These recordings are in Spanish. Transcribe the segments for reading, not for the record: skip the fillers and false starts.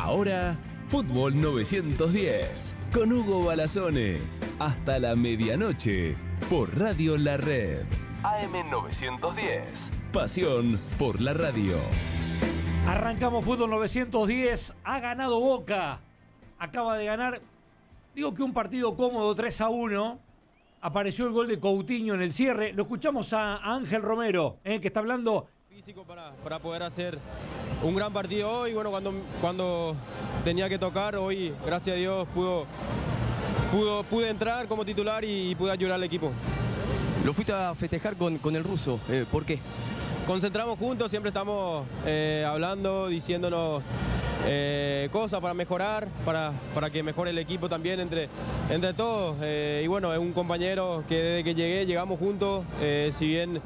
Ahora, Fútbol 910 con Hugo Balazone. Hasta la medianoche por Radio La Red. AM 910. Pasión por la radio. Arrancamos Fútbol 910. Ha ganado Boca. Acaba de ganar, digo que un partido cómodo, 3-1. Apareció el gol de Coutinho en el cierre. Lo escuchamos a Ángel Romero, que está hablando. Físico para poder hacer un gran partido hoy. Bueno, cuando tenía que tocar, hoy, gracias a Dios, pude entrar como titular y pude ayudar al equipo. Lo fuiste a festejar con el ruso, ¿por qué? Concentramos juntos, siempre estamos hablando, diciéndonos cosas para mejorar, para que mejore el equipo también entre todos. Y bueno, es un compañero que desde que llegamos juntos, si bien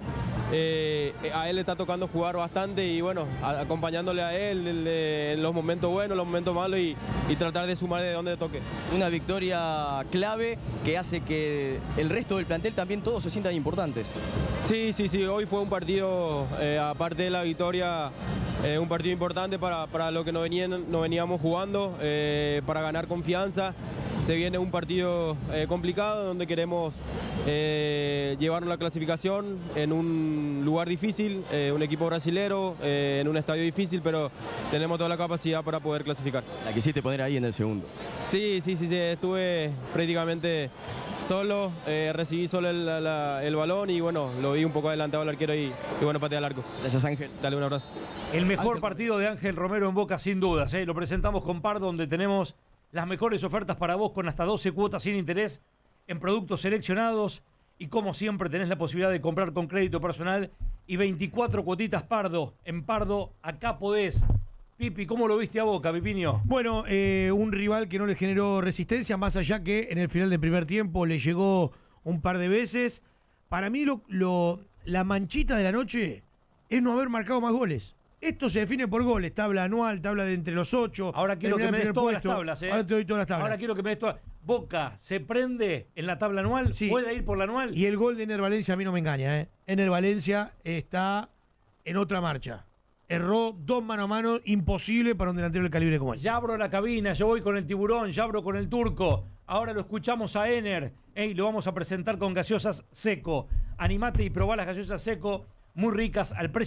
a él le está tocando jugar bastante y bueno, acompañándole a él en los momentos buenos, los momentos malos y tratar de sumar de donde toque. Una victoria clave que hace que el resto del plantel también todos se sientan importantes. Sí, hoy fue un partido, aparte de la victoria, un partido importante para lo que nos veníamos jugando, para ganar confianza. Se viene un partido complicado donde queremos llevarnos la clasificación en un lugar difícil, un equipo brasilero, en un estadio difícil, pero tenemos toda la capacidad para poder clasificar. La quisiste poner ahí en el segundo. Sí, estuve prácticamente solo, recibí solo el balón y bueno, lo vi un poco adelantado al arquero y bueno, pateé al arco. Gracias, Ángel. Dale un abrazo. El mejor partido de Ángel Romero en Boca, sin dudas. Lo presentamos con Pardo, donde tenemos las mejores ofertas para vos con hasta 12 cuotas sin interés en productos seleccionados y como siempre tenés la posibilidad de comprar con crédito personal y 24 cuotitas Pardo. En Pardo, acá podés. Pipi, ¿cómo lo viste a Boca, Pipinio? Bueno, un rival que no le generó resistencia, más allá que en el final del primer tiempo le llegó un par de veces. Para mí la manchita de la noche es no haber marcado más goles. Esto se define por goles, tabla anual, tabla de entre los 8. Ahora quiero que me des todas las tablas. Ahora te doy todas las tablas. Ahora quiero que me des todas. Boca, ¿se prende en la tabla anual? Sí. ¿Puede ir por la anual? Y el gol de Ener Valencia a mí no me engaña. Ener Valencia está en otra marcha. Erró 2 mano a mano, imposible para un delantero del calibre como él. Ya abro la cabina, yo voy con el Tiburón, ya abro con el Turco. Ahora lo escuchamos a Ener. Lo vamos a presentar con gaseosas Seco. Animate y probá las gaseosas Seco, muy ricas al precio